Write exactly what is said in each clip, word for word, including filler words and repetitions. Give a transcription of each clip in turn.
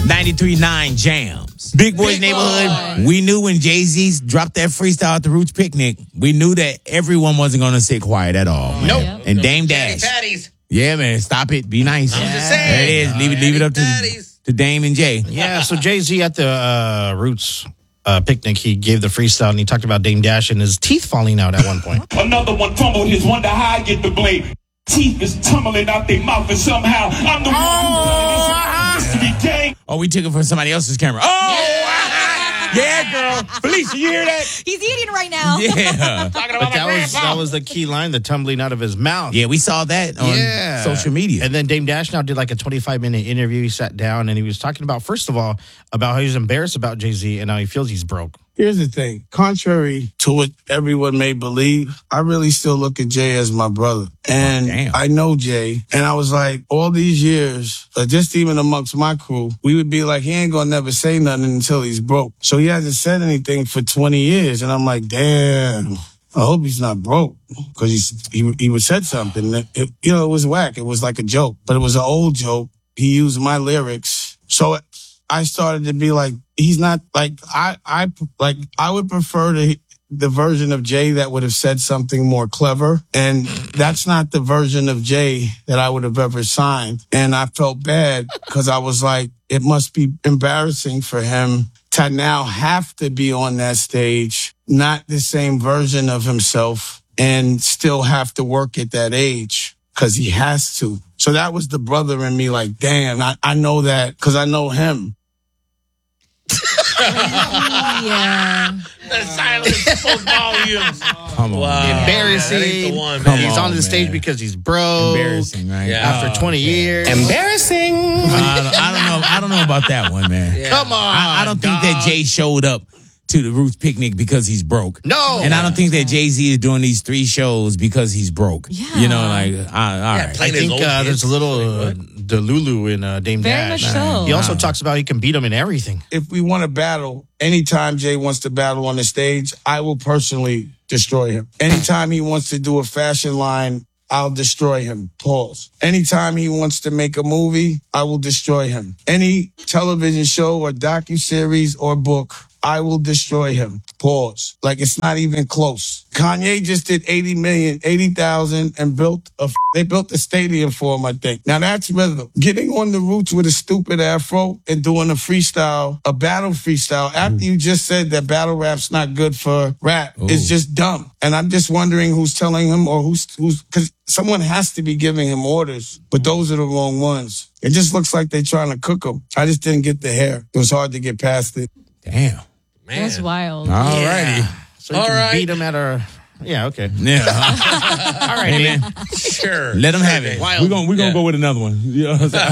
ninety-three point nine Jams. Big Boys Big Neighborhood. Boy. We knew when Jay-Z dropped that freestyle at the Roots Picnic, we knew that everyone wasn't going to sit quiet at all. Man. Nope. Yep. And Dame Dash. Patties. Yeah, man. Stop it. Be nice. I'm just There it saying. is. Leave it, leave it up to, to Dame and Jay. Yeah, so Jay-Z at the uh, Roots uh, picnic, he gave the freestyle and he talked about Dame Dash and his teeth falling out at one point. Another one fumbled his, wonder how I get the blame. Teeth is tumbling out their mouth and somehow I'm the one who used to be gay. Oh, we took it from somebody else's camera. Oh, yeah, girl. Felicia, you hear that? He's eating right now. Yeah. Talking But about that my was, grandpa. that was the key line, the tumbling out of his mouth. Yeah, we saw that on Yeah. social media. And then Dame Dash now did like a twenty-five minute interview. He sat down and he was talking about, first of all, about how he's embarrassed about Jay-Z and how he feels he's broke. Here's the thing. Contrary to what everyone may believe, I really still look at Jay as my brother. And Oh, damn. I know Jay. And I was like, all these years, uh, just even amongst my crew, we would be like, he ain't gonna never say nothing until he's broke. So he hasn't said anything for twenty years. And I'm like, damn. I hope he's not broke because he's, he he would said something. It, it, you know, it was whack. It was like a joke, but it was an old joke. He used my lyrics. So I started to be like, he's not like, I, I, like, I would prefer to, the version of Jay that would have said something more clever. And that's not the version of Jay that I would have ever signed. And I felt bad because I was like, it must be embarrassing for him to now have to be on that stage, not the same version of himself, and still have to work at that age because he has to. So that was the brother in me like, damn, I, I know that because I know him. Yeah. The silence spoke volumes. Come on. Wow. man. Embarrassing. That ain't the one, Come man. He's on, on the stage man. because he's broke. Embarrassing, right? Yeah. After twenty years. Embarrassing. I, don't, I don't know. I don't know about that one, man. Yeah. Come on. I, I don't think that dog. Jay showed up to the Roots Picnic because he's broke. No. And I don't think that Jay-Z is doing these three shows because he's broke. Yeah. You know, like, uh, all Yeah, right. play- I think uh, there's a little uh, Delulu in uh, Dame Very Dash. much so. He also talks about he can beat him in everything. If we want to battle, anytime Jay wants to battle on the stage, I will personally destroy him. Anytime he wants to do a fashion line, I'll destroy him. Pause. Anytime he wants to make a movie, I will destroy him. Any television show or docuseries or book, I will destroy him. Pause. Like it's not even close. Kanye just did eighty million, eighty thousand and built a, they built a stadium for him, I think. Now that's rhythm. Getting on the Roots with a stupid afro and doing a freestyle, a battle freestyle, after you just said that battle rap's not good for rap, Ooh. is just dumb. And I'm just wondering who's telling him or who's, who's, cause someone has to be giving him orders, but those are the wrong ones. It just looks like they're trying to cook him. I just didn't get the hair. It was hard to get past it. Damn. Man. That's wild. All righty. So you All can right. beat him at a... Yeah, okay. Yeah. All right, Hey, man. man. Sure. Let him have it. Wild. We're going we gonna Yeah. go with another one. You know what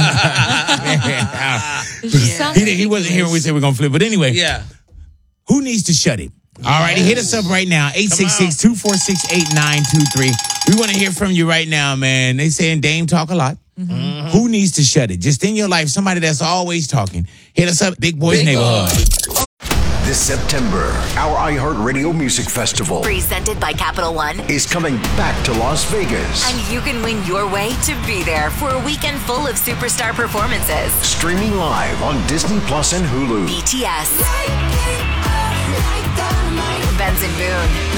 I'm saying? he, didn't- he wasn't here when we said we're going to flip. But anyway, Yeah. who needs to shut it? All righty, hit us up right now, eight six six, two four six, eight nine two three. We want to hear from you right now, man. They saying Dame talk a lot. Mm-hmm. Who needs to shut it? Just in your life, somebody that's always talking. Hit us up, Big Boys Big Neighborhood. This September, our iHeartRadio Music Festival Presented by Capital One. is coming back to Las Vegas. And you can win your way to be there for a weekend full of superstar performances. Streaming live on Disney Plus and Hulu. B T S. Benson Boone.